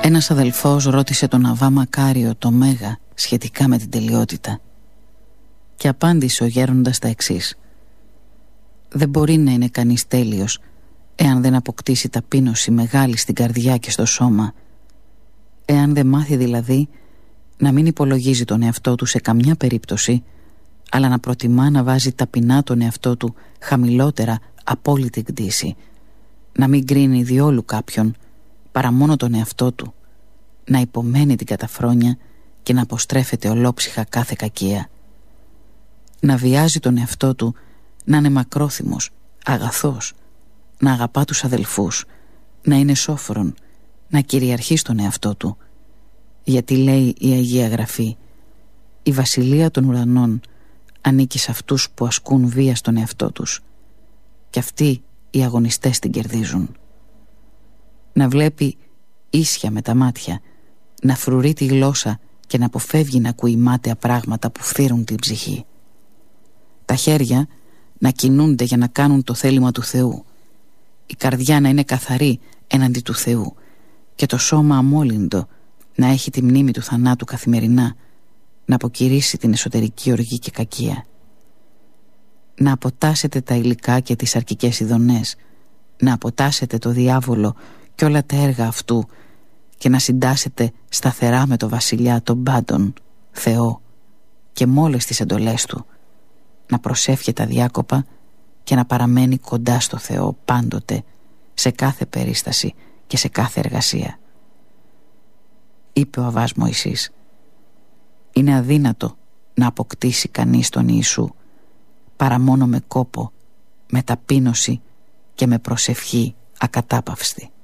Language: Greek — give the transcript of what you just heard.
Ένας αδελφός ρώτησε τον Αββά Μακάριο το Μέγα σχετικά με την τελειότητα και απάντησε ο γέροντας τα εξής: δεν μπορεί να είναι κανείς τέλειος εάν δεν αποκτήσει ταπείνωση μεγάλη στην καρδιά και στο σώμα, εάν δεν μάθει δηλαδή να μην υπολογίζει τον εαυτό του σε καμιά περίπτωση, αλλά να προτιμά να βάζει ταπεινά τον εαυτό του χαμηλότερα από όλη την κτήση, να μην κρίνει διόλου κάποιον παρά μόνο τον εαυτό του, να υπομένει την καταφρόνια και να αποστρέφεται ολόψυχα κάθε κακία, να βιάζει τον εαυτό του να είναι μακρόθυμος, αγαθός, να αγαπά τους αδελφούς, να είναι σόφρον, να κυριαρχεί στον εαυτό του, γιατί λέει η Αγία Γραφή: η βασιλεία των ουρανών ανήκει σε αυτούς που ασκούν βία στον εαυτό τους, και αυτοί οι αγωνιστές την κερδίζουν. Να βλέπει ίσια με τα μάτια, να φρουρεί τη γλώσσα και να αποφεύγει να ακούει μάταια πράγματα που φθείρουν την ψυχή. Τα χέρια να κινούνται για να κάνουν το θέλημα του Θεού, η καρδιά να είναι καθαρή έναντι του Θεού και το σώμα αμόλυντο να έχει τη μνήμη του θανάτου καθημερινά, να αποκηρύσει την εσωτερική οργή και κακία. Να αποτάσετε τα υλικά και τις αρκικές ειδονές, να αποτάσετε το διάβολο και όλα τα έργα αυτού και να συντάσετε σταθερά με το βασιλιά των πάντων, Θεό, και με όλες τις εντολές του, να προσεύχεται αδιάκοπα και να παραμένει κοντά στο Θεό πάντοτε, σε κάθε περίσταση και σε κάθε εργασία. Είπε ο Αββάς Μωυσής: είναι αδύνατο να αποκτήσει κανείς τον Ιησού παρά μόνο με κόπο, με ταπείνωση και με προσευχή ακατάπαυστη.